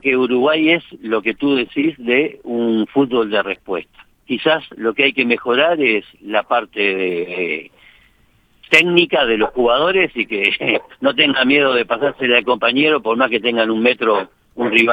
que Uruguay es lo que tú decís de un fútbol de respuesta. Quizás lo que hay que mejorar es la parte técnica de los jugadores y que no tengan miedo de pasársela al compañero por más que tengan un metro, un rival